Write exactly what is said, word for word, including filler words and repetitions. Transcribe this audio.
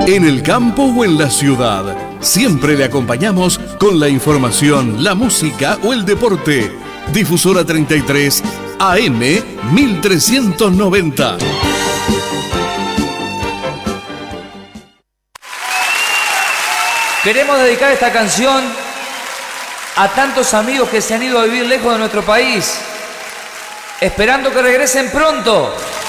en el campo o en la ciudad. Siempre le acompañamos con la información, la música o el deporte. Difusora treinta y tres, A M mil trescientos noventa. Queremos dedicar esta canción a tantos amigos que se han ido a vivir lejos de nuestro país, esperando que regresen pronto.